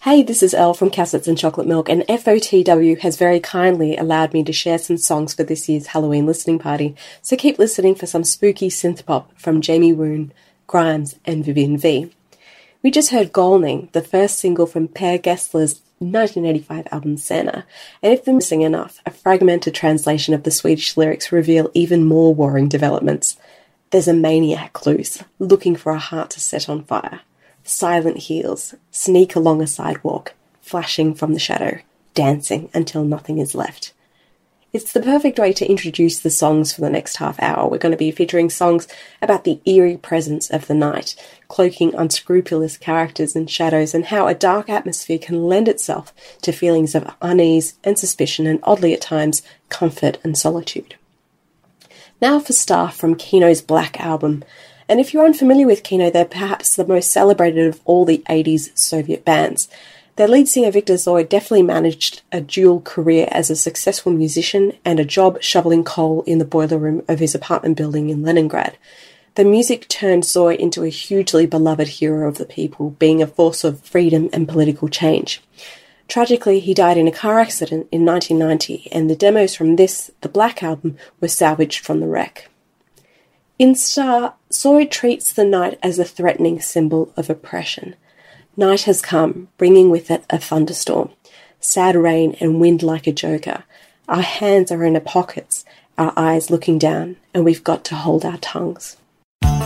Hey, this is Elle from Cassettes and Chocolate Milk, and FOTW has very kindly allowed me to share some songs for this year's Halloween listening party, so keep listening for some spooky synth-pop from Jamie Woon, Grimes, and Vivian V. We just heard Golning, the first single from Per Gessler's 1985 album Santa, and if they're missing enough, a fragmented translation of the Swedish lyrics reveal even more worrying developments. There's a maniac loose, looking for a heart to set on fire. Silent heels, sneak along a sidewalk, flashing from the shadow, dancing until nothing is left. It's the perfect way to introduce the songs for the next half hour. We're going to be featuring songs about the eerie presence of the night, cloaking unscrupulous characters and shadows, and how a dark atmosphere can lend itself to feelings of unease and suspicion, and oddly at times, comfort and solitude. Now for Star from Kino's Black Album. And if you're unfamiliar with Kino, they're perhaps the most celebrated of all the 80s Soviet bands. Their lead singer Viktor Tsoi definitely managed a dual career as a successful musician and a job shoveling coal in the boiler room of his apartment building in Leningrad. The music turned Tsoi into a hugely beloved hero of the people, being a force of freedom and political change. Tragically, he died in a car accident in 1990, and the demos from the Black Album, were salvaged from the wreck. In Star, Tsoi treats the night as a threatening symbol of oppression. Night has come, bringing with it a thunderstorm, sad rain and wind like a joker. Our hands are in our pockets, our eyes looking down, and we've got to hold our tongues.